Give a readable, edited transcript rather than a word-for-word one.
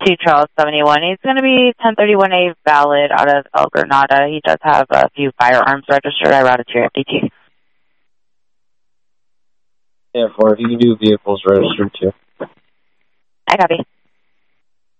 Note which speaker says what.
Speaker 1: 2 Charles 71. He's going to be 1031A valid out of El Granada. He does have a few firearms registered. I routed to your FDT.
Speaker 2: Yeah, for if you can do vehicles registered too.
Speaker 1: I copy.